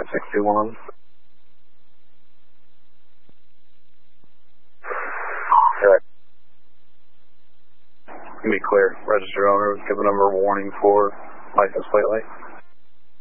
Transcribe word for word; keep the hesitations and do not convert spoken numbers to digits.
six two one. Correct. Be clear. Registered owner, give a number warning for license plate light.